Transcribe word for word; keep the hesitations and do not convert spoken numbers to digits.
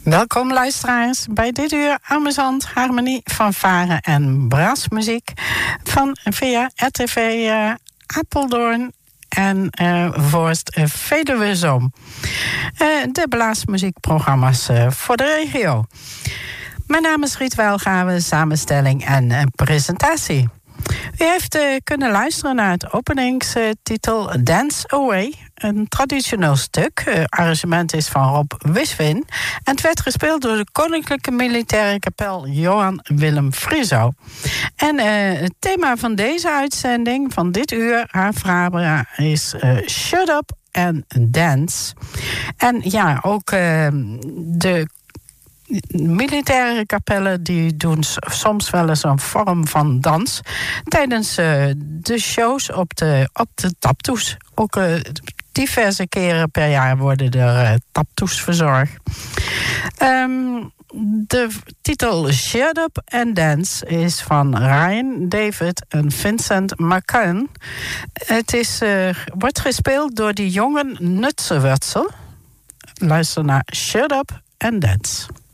Welkom luisteraars bij dit uur amusant, harmonie, fanfare en brassmuziek van via R T V uh, Apeldoorn en uh, Voorst uh, Veluwe Zoom. Uh, de blaasmuziekprogramma's uh, voor de regio. Mijn naam is Riet Welgave, samenstelling en uh, presentatie. U heeft uh, kunnen luisteren naar het openingstitel uh, Dance Away. Een traditioneel stuk. Het arrangement is van Rob Wiswin. En het werd gespeeld door de Koninklijke Militaire Kapel Johan Willem Frieso. En uh, het thema van deze uitzending, van dit uur, haar Frabra, is uh, Shut Up and Dance. En ja, ook uh, de militaire kapellen die doen soms wel eens een vorm van dans tijdens uh, de shows op de, op de taptoes. Ook uh, diverse keren per jaar worden er uh, taptoes verzorgd. Um, de titel Shut Up and Dance is van Ryan David en Vincent McCann. Het is, uh, wordt gespeeld door die jongen Nutsenwurzel. Luister naar Shut Up and Dance.